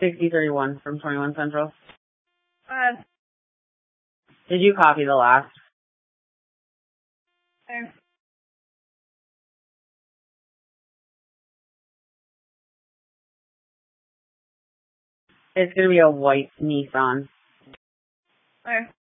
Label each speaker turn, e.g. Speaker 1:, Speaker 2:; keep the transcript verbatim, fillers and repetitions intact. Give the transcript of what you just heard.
Speaker 1: sixty thirty-one from twenty-one Central.
Speaker 2: Uh,
Speaker 1: Did you copy the last?
Speaker 2: there.
Speaker 1: It's going to be a white Nissan.
Speaker 2: There.